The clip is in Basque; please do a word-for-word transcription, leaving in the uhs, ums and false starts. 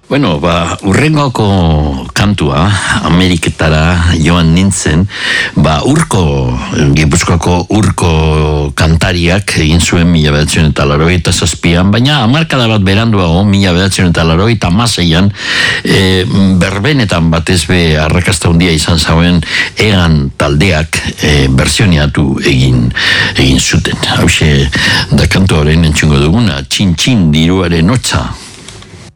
Bueno, ba, urrengoko kantua, Ameriketara joan nintzen, ba, urko, Gipuzkoako urko kantariak egin zuen mila bederatziehun eta laurogeita zazpian, baina hamarkada bat beranduago, mila bederatziehun eta laurogeita hamaseian, e, berbenetan batez be arrakasta handia izan zauen egan taldeak e, bertsioniatu egin egin zuten. Hauxe, da kantu horrein entzungo duguna, txin-txin diruaren hotza.